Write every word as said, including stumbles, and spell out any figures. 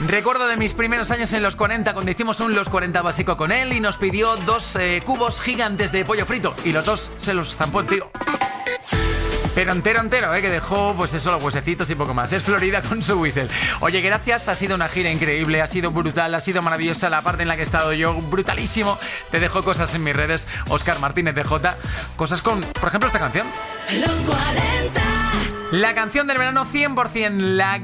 Recuerdo de mis primeros años en los cuarenta, cuando hicimos un Los cuarenta básico con él y nos pidió dos eh, cubos gigantes de pollo frito y los dos se los zampó el tío. Pero entero, entero, ¿eh? Que dejó, pues eso, los huesecitos y poco más. Es Florida con su whistle. Oye, gracias, ha sido una gira increíble, ha sido brutal, ha sido maravillosa la parte en la que he estado yo, brutalísimo. Te dejo cosas en mis redes, Óscar Martínez de Jota, cosas con, por ejemplo, esta canción. Los cuarenta. La canción del verano cien por ciento, la